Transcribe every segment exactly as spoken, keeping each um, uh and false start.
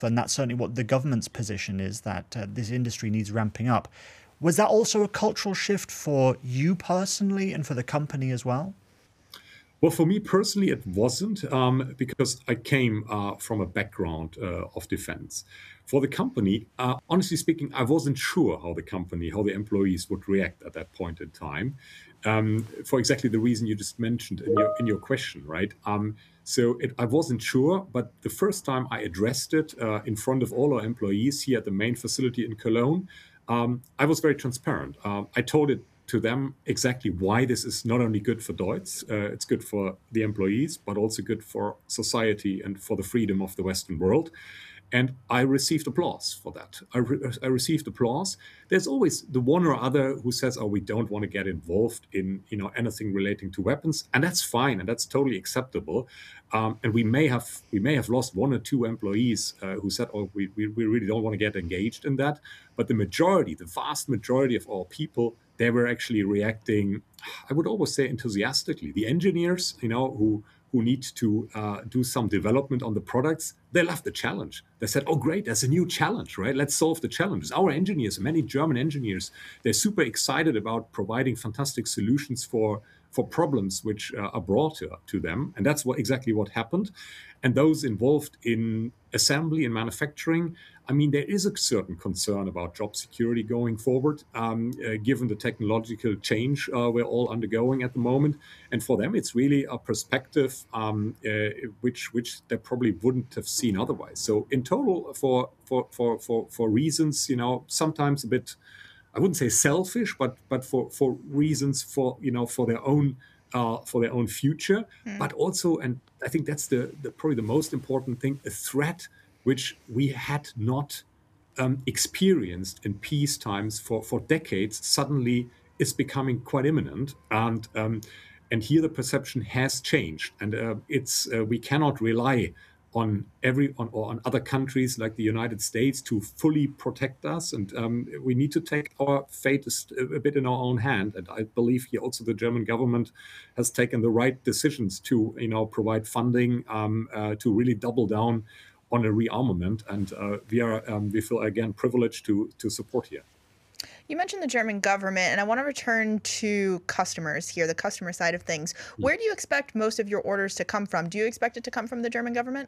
and that's certainly what the government's position is, that uh, this industry needs ramping up. Was that also a cultural shift for you personally and for the company as well? Well, for me personally, it wasn't, um, because I came uh, from a background uh, of defense. For the company, uh, honestly speaking, I wasn't sure how the company, how the employees would react at that point in time, um, for exactly the reason you just mentioned in your in your question, right? Um, so it, I wasn't sure, but the first time I addressed it uh, in front of all our employees here at the main facility in Cologne, um, I was very transparent. Um, I told it to them exactly why this is not only good for Deutz, uh, it's good for the employees, but also good for society and for the freedom of the Western world. And I received applause for that. I, re- I received applause. There's always the one or other who says, "Oh, we don't want to get involved in, you know, anything relating to weapons," and that's fine, and that's totally acceptable. Um, and we may have we may have lost one or two employees uh, who said, "Oh, we, we we really don't want to get engaged in that." But the majority, the vast majority of our people, they were actually reacting, I would always say, enthusiastically. The engineers, you know, who who need to uh, do some development on the products, they love the challenge. They said, "Oh, great, there's a new challenge, right? Let's solve the challenges." Our engineers, many German engineers, they're super excited about providing fantastic solutions for for problems which uh, are brought to, to them. And that's what exactly what happened. And those involved in assembly and manufacturing, I mean, there is a certain concern about job security going forward, um, uh, given the technological change uh, we're all undergoing at the moment. And for them, it's really a perspective um, uh, which which they probably wouldn't have seen otherwise. So in total, for for for for for reasons, you know, sometimes a bit, I wouldn't say selfish, but but for for reasons for, you know, for their own uh, for their own future, Mm. but also, and I think that's the, the probably the most important thing, a threat which we had not um, experienced in peace times for for decades suddenly is becoming quite imminent, and um, and here the perception has changed, and uh, it's uh, we cannot rely on every on or on other countries like the United States to fully protect us, and um, we need to take our fate a, a bit in our own hand. And I believe here also the German government has taken the right decisions to, you know, provide funding um, uh, to really double down on a rearmament, and uh, we are um, we feel again privileged to to support here. You mentioned the German government, and I want to return to customers here, the customer side of things. Where do you expect most of your orders to come from? Do you expect it to come from the German government?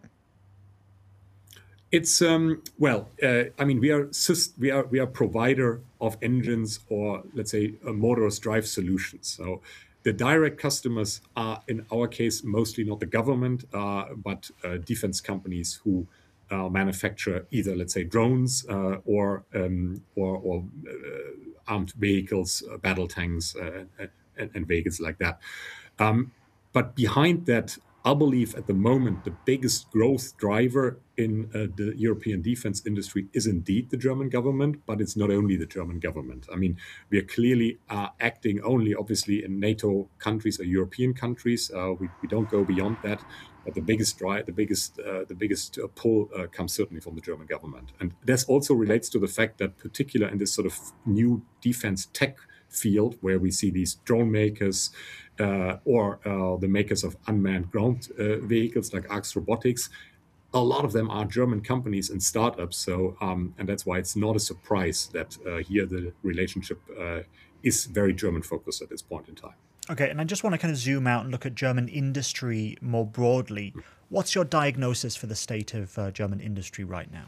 It's um, well, uh, I mean, we are we are we are provider of engines, or let's say uh, motorist drive solutions. So the direct customers are, in our case, mostly not the government, uh, but uh, defense companies who uh, manufacture either, let's say, drones uh, or um, or, or uh, armed vehicles, uh, battle tanks, uh, and, and vehicles like that. Um, but behind that, I believe at the moment the biggest growth driver in uh, the European defense industry is indeed the German government, but it's not only the German government. I mean, we are clearly uh, acting only, obviously, in NATO countries or European countries. Uh, we, we don't go beyond that. But the biggest drive, the biggest, uh, the biggest uh, pull uh, comes certainly from the German government, and this also relates to the fact that, particular in this sort of new defense tech field, where we see these drone makers uh, or uh, the makers of unmanned ground uh, vehicles like Arx Robotics, a lot of them are German companies and startups. So, um, and that's why it's not a surprise that uh, here the relationship uh, is very German focused at this point in time. Okay, and I just want to kind of zoom out and look at German industry more broadly. What's your diagnosis for the state of uh, German industry right now?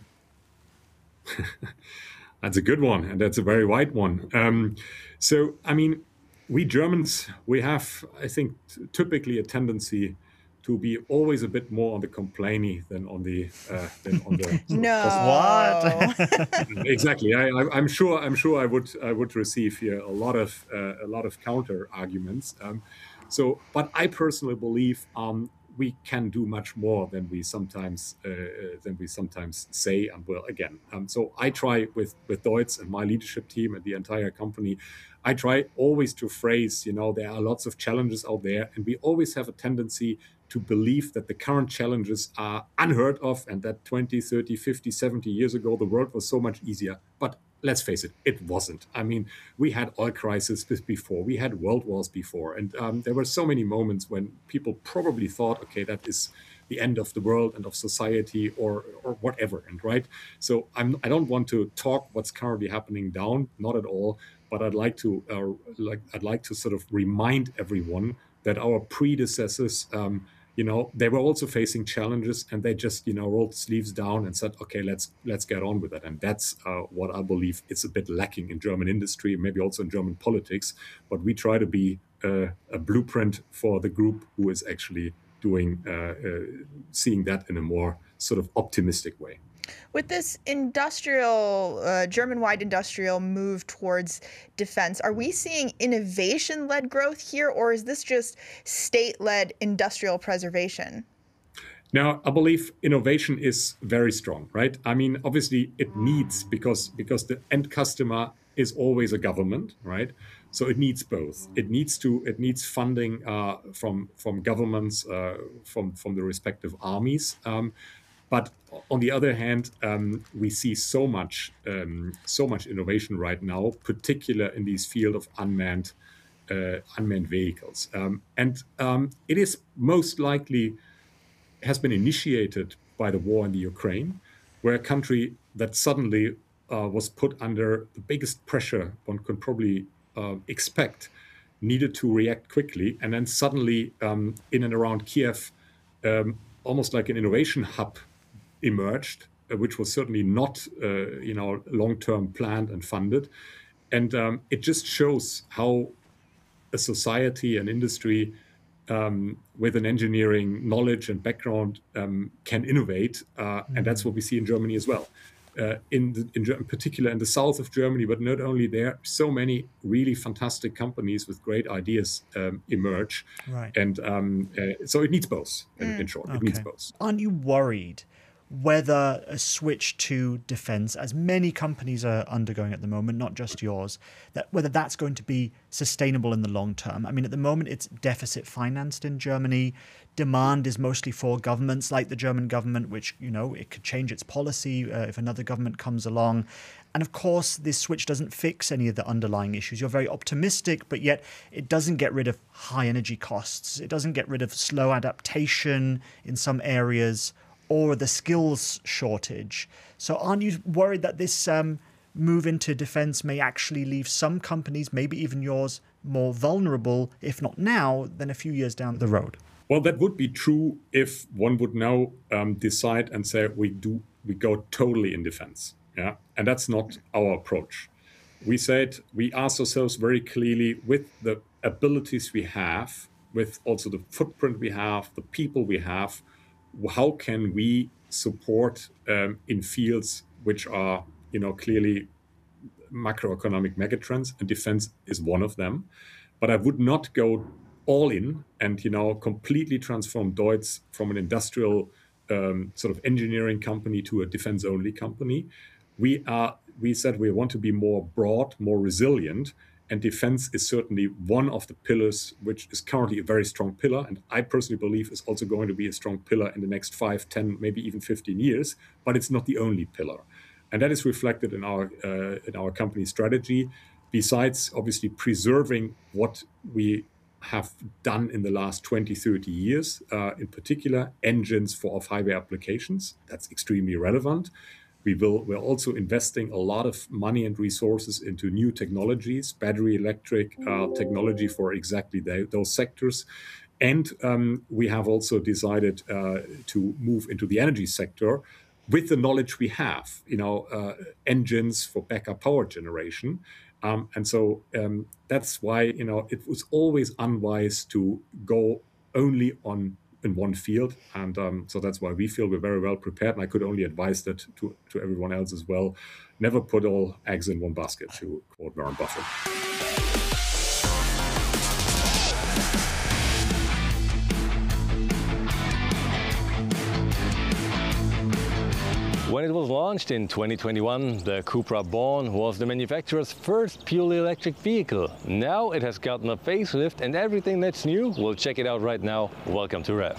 That's a good one, and that's a very wide one. Um, so, I mean, we Germans, we have, I think, t- typically a tendency to be always a bit more on the complainy than on the uh, than on the no. What? Exactly. I, I, I'm sure. I'm sure I would I would receive here a lot of uh, a lot of counter arguments. Um, so, but I personally believe um, we can do much more than we sometimes uh, than we sometimes say and will. Again, um, so I try with with Deutz and my leadership team and the entire company. I try always to phrase, you know, there are lots of challenges out there, and we always have a tendency to believe that the current challenges are unheard of and that twenty, thirty, fifty, seventy years ago, the world was so much easier. But let's face it, it wasn't. I mean, we had oil crises before, we had world wars before, and um, there were so many moments when people probably thought, okay, that is the end of the world and of society, or or whatever. And right, so I'm I don't want to talk what's currently happening down, not at all. But I'd like to uh, like I'd like to sort of remind everyone that our predecessors, um, you know, they were also facing challenges, and they just, you know, rolled the sleeves down and said, okay, let's let's get on with it. And that's uh, what I believe is a bit lacking in German industry, maybe also in German politics. But we try to be uh, a blueprint for the group who is actually doing uh, uh, seeing that in a more sort of optimistic way. With this industrial, uh, German-wide industrial move towards defense, are we seeing innovation-led growth here, or is this just state-led industrial preservation? Now, I believe innovation is very strong, right? I mean, obviously it needs, because because the end customer is always a government, right? So it needs both. It needs to it needs funding uh, from from governments, uh, from from the respective armies. Um, But on the other hand, um, we see so much, um, so much innovation right now, particularly in this field of unmanned, uh, unmanned vehicles, um, and um, it is most likely has been initiated by the war in the Ukraine, where a country that suddenly uh, was put under the biggest pressure one could probably uh, expect, needed to react quickly, and then suddenly um, in and around Kiev, um, almost like an innovation hub emerged, uh, which was certainly not, uh, you know, long-term planned and funded. And um, it just shows how a society, an industry um, with an engineering knowledge and background um, can innovate. Uh, mm-hmm. And that's what we see in Germany as well. Uh, in, the, in, in particular in the south of Germany, but not only there, so many really fantastic companies with great ideas um, emerge. Right. And um, uh, so it needs both, in, mm. in short. Okay. It needs both. Aren't you worried whether a switch to defense, as many companies are undergoing at the moment, not just yours, that whether that's going to be sustainable in the long term? I mean, at the moment, it's deficit financed in Germany. Demand is mostly for governments like the German government, which, you know, it could change its policy uh, if another government comes along. And of course, this switch doesn't fix any of the underlying issues. You're very optimistic, but yet it doesn't get rid of high energy costs. It doesn't get rid of slow adaptation in some areas, or the skills shortage. So aren't you worried that this um, move into defense may actually leave some companies, maybe even yours, more vulnerable, if not now, than a few years down the road? Well, that would be true if one would now um, decide and say we do we go totally in defense. Yeah, and that's not our approach. We said we asked ourselves very clearly, with the abilities we have, with also the footprint we have, the people we have, how can we support um, in fields which are, you know, clearly macroeconomic megatrends, and defense is one of them. But I would not go all in and, you know, completely transform Deutz from an industrial um, sort of engineering company to a defense-only company. We are. We said we want to be more broad, more resilient. And defense is certainly one of the pillars, which is currently a very strong pillar. And I personally believe is also going to be a strong pillar in the next five, ten, maybe even fifteen years. But it's not the only pillar. And that is reflected in our uh, in our company strategy. Besides, obviously, preserving what we have done in the last twenty, thirty years, uh, in particular, engines for off-highway applications. That's extremely relevant. We will, we're also investing a lot of money and resources into new technologies, battery electric uh, technology for exactly the, those sectors. And um, we have also decided uh, to move into the energy sector with the knowledge we have, you know, uh, engines for backup power generation. Um, and so um, that's why, you know, it was always unwise to go only on in one field. And um, so that's why we feel we're very well prepared. And I could only advise that to, to everyone else as well. Never put all eggs in one basket, to quote Warren Buffett. When it was launched in twenty twenty-one, the Cupra Born was the manufacturer's first purely electric vehicle. Now it has gotten a facelift and everything that's new. We'll check it out right now. Welcome to Rev.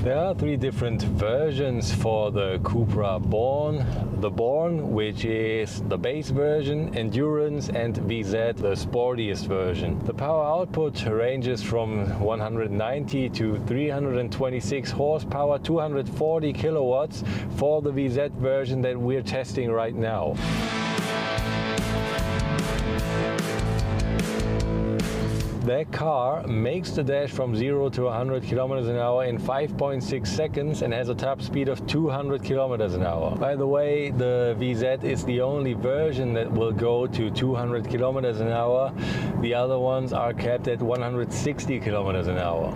There are three different versions for the Cupra Born. The Born, which is the base version, Endurance, and V Z, the sportiest version. The power output ranges from one hundred ninety to three hundred twenty-six horsepower, two hundred forty kilowatts for the V Z version that we're testing right now. That car makes the dash from zero to one hundred kilometers an hour in five point six seconds and has a top speed of two hundred kilometers an hour. By the way, the V Z is the only version that will go to two hundred kilometers an hour. The other ones are capped at one hundred sixty kilometers an hour.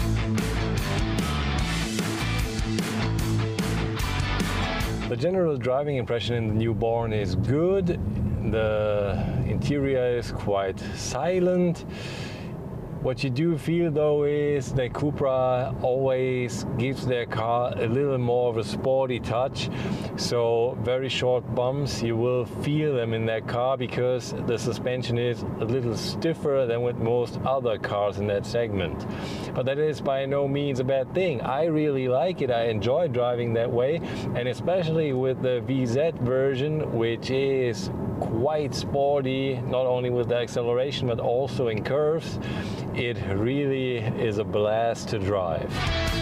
The general driving impression in the new Born is good. The interior is quite silent. What you do feel though is that Cupra always gives their car a little more of a sporty touch. So very short bumps, you will feel them in that car because the suspension is a little stiffer than with most other cars in that segment. But that is by no means a bad thing. I really like it. I enjoy driving that way, and especially with the V Z version, which is quite sporty, not only with the acceleration but also in curves. It really is a blast to drive.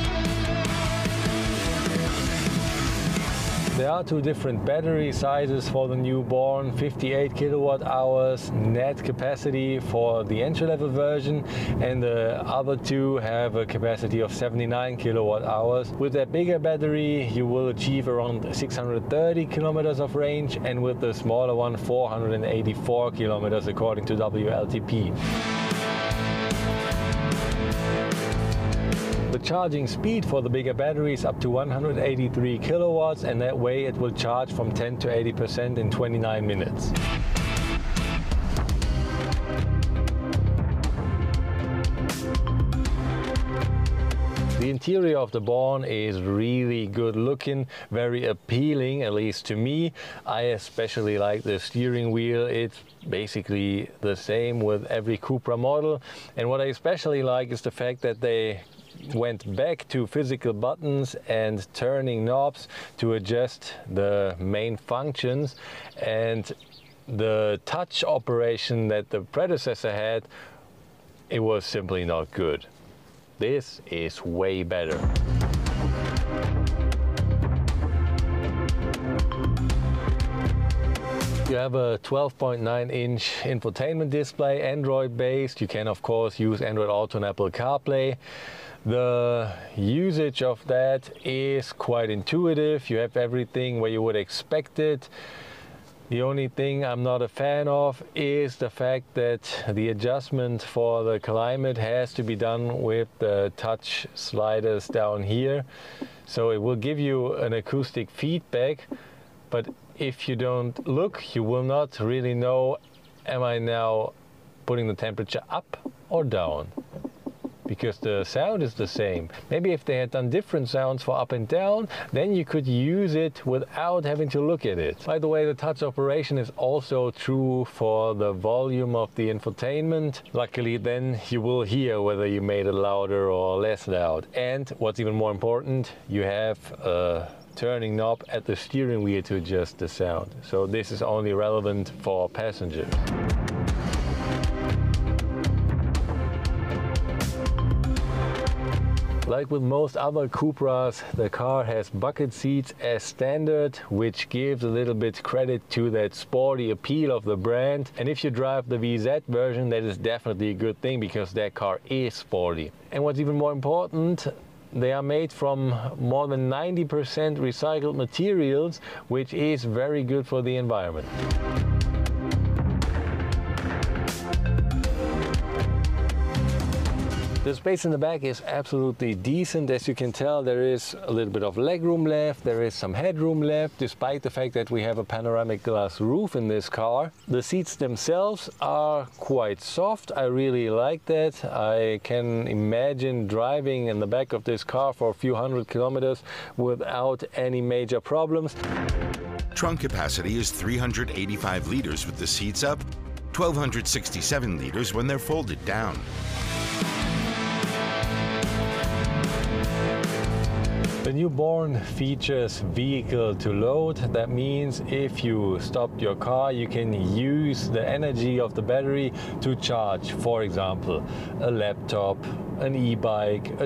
There are two different battery sizes for the new Born, fifty-eight kilowatt hours net capacity for the entry-level version, and the other two have a capacity of seventy-nine kilowatt hours. With that bigger battery, you will achieve around six hundred thirty kilometers of range, and with the smaller one, four hundred eighty-four kilometers according to W L T P. The charging speed for the bigger battery is up to one hundred eighty-three kilowatts, and that way it will charge from ten to eighty percent in twenty-nine minutes. The interior of the Born is really good looking, very appealing, at least to me. I especially like the steering wheel. It's basically the same with every Cupra model. And what I especially like is the fact that they went back to physical buttons and turning knobs to adjust the main functions, and the touch operation that the predecessor had, it was simply not good. This is way better. You have a twelve point nine inch infotainment display, Android based. You can of course use Android Auto and Apple CarPlay. The usage of that is quite intuitive. You have everything where you would expect it. The only thing I'm not a fan of is the fact that the adjustment for the climate has to be done with the touch sliders down here. So it will give you an acoustic feedback, but if you don't look, you will not really know, am I now putting the temperature up or down? Because the sound is the same. Maybe if they had done different sounds for up and down, then you could use it without having to look at it. By the way, the touch operation is also true for the volume of the infotainment. Luckily, then you will hear whether you made it louder or less loud. And what's even more important, you have a turning knob at the steering wheel to adjust the sound. So this is only relevant for passengers. Like with most other Cupras, the car has bucket seats as standard, which gives a little bit credit to that sporty appeal of the brand. And if you drive the V Z version, that is definitely a good thing because that car is sporty. And what's even more important, they are made from more than ninety percent recycled materials, which is very good for the environment. The space in the back is absolutely decent. As you can tell, there is a little bit of legroom left, there is some headroom left, despite the fact that we have a panoramic glass roof in this car. The seats themselves are quite soft. I really like that. I can imagine driving in the back of this car for a few hundred kilometers without any major problems. Trunk capacity is three hundred eighty-five liters with the seats up, one thousand two hundred sixty-seven liters when they're folded down. The new Born features vehicle to load. That means if you stop your car, you can use the energy of the battery to charge, for example, a laptop, an e-bike, a